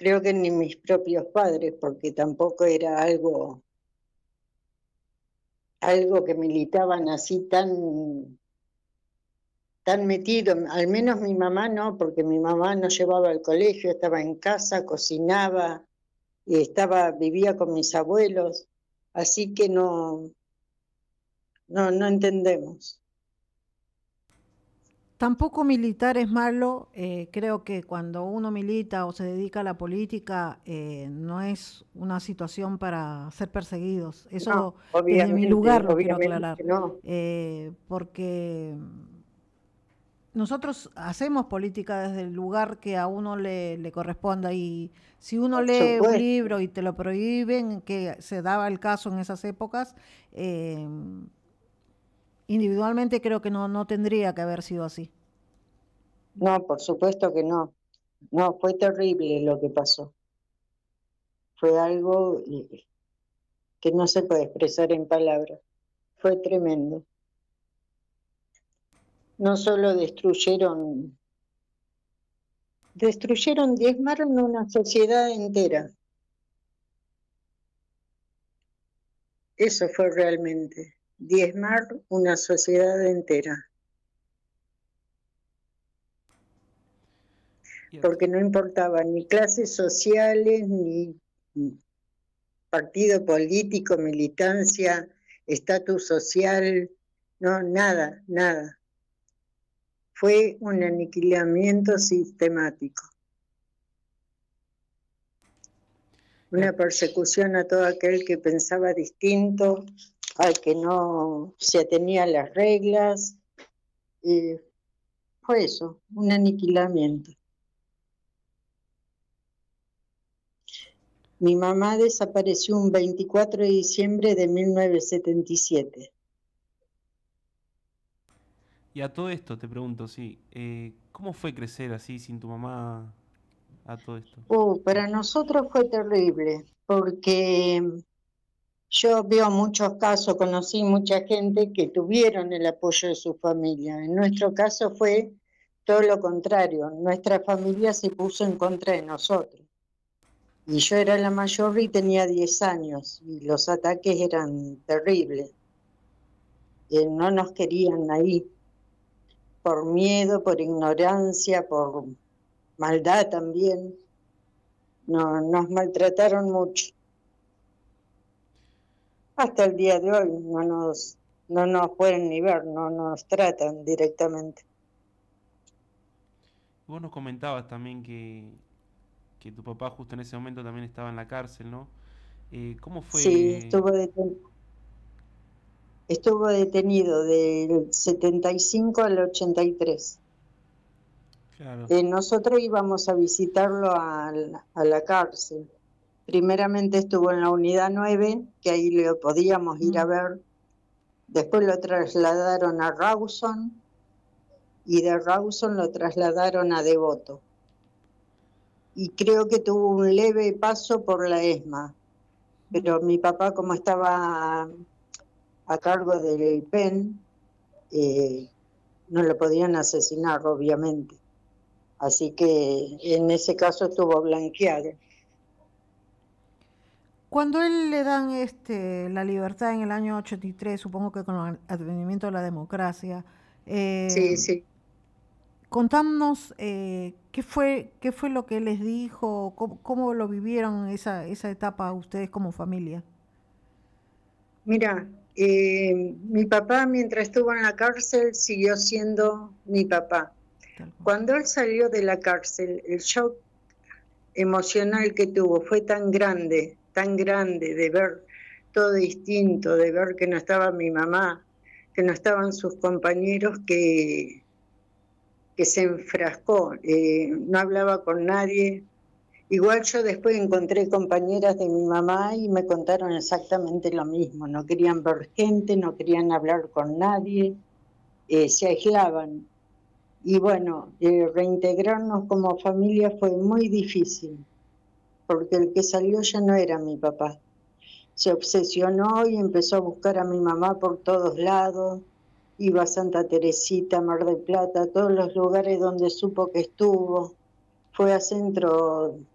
creo que ni mis propios padres, porque tampoco era algo que militaban así tan metido. Al menos mi mamá no, porque mi mamá no llevaba al colegio, estaba en casa, cocinaba, vivía con mis abuelos, así que no entendemos. Tampoco militar es malo. Creo que cuando uno milita o se dedica a la política, no es una situación para ser perseguidos. No, Eso desde mi obviamente, lugar lo quiero obviamente aclarar. que no. Porque nosotros hacemos política desde el lugar que a uno le corresponda, y si uno Por lee un supuesto. libro y te lo prohíben, que se daba el caso en esas épocas, individualmente creo que no tendría que haber sido así. No, por supuesto que no. No, fue terrible lo que pasó. Fue algo que no se puede expresar en palabras. Fue tremendo. No solo diezmaron una sociedad entera. Eso fue realmente, diezmar una sociedad entera. Y a Porque no importaba ni clases sociales, ni partido político, militancia, estatus social, no, nada. Fue un aniquilamiento sistemático, y una persecución a todo aquel que pensaba distinto, al que no se atenía a las reglas. Fue eso, un aniquilamiento. Mi mamá desapareció un 24 de diciembre de 1977. y a todo esto te pregunto, sí, ¿cómo fue crecer así sin tu mamá a todo esto? Para nosotros fue terrible, porque yo veo muchos casos, conocí mucha gente que tuvieron el apoyo de su familia. En nuestro caso fue todo lo contrario, nuestra familia se puso en contra de nosotros. Y yo era la mayor y tenía 10 años, y los ataques eran terribles. No nos querían ahí, por miedo, por ignorancia, por maldad también. No, nos maltrataron mucho. Hasta el día de hoy no nos pueden ni ver, no nos tratan directamente. Vos nos comentabas también que tu papá justo en ese momento también estaba en la cárcel, ¿no? ¿Cómo Sí, fue? estuvo detenido del 75 al 83. Claro. Nosotros íbamos a visitarlo a la cárcel. Primeramente estuvo en la unidad 9, que ahí lo podíamos ir a ver. Después lo trasladaron a Rawson y de Rawson lo trasladaron a Devoto. Y creo que tuvo un leve paso por la ESMA, pero mi papá, como estaba a cargo del PEN, no lo podían asesinar, obviamente. Así que en ese caso estuvo blanqueado. Cuando él le dan la libertad en el año 83, supongo que con el advenimiento de la democracia, eh, Sí, sí. contámonos qué fue lo que les dijo, cómo lo vivieron esa etapa ustedes como familia. Mira, mi papá mientras estuvo en la cárcel siguió siendo mi papá. Tal cual. Cuando él salió de la cárcel, el shock emocional que tuvo fue tan grande de ver todo distinto, de ver que no estaba mi mamá, que no estaban sus compañeros, que se enfrascó, no hablaba con nadie. Igual yo después encontré compañeras de mi mamá y me contaron exactamente lo mismo, no querían ver gente, no querían hablar con nadie, se aislaban. Y bueno, reintegrarnos como familia fue muy difícil, porque el que salió ya no era mi papá. Se obsesionó y empezó a buscar a mi mamá por todos lados, iba a Santa Teresita, Mar del Plata, a todos los lugares donde supo que estuvo. Fue a centros